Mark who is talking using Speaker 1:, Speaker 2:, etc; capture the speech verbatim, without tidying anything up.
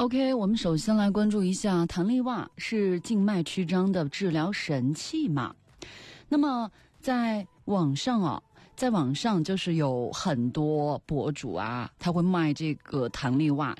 Speaker 1: OK， 我们首先来关注一下弹力袜是静脉曲张的治疗神器嘛？那么在网上啊，在网上就是有很多博主啊，他会卖这个弹力袜，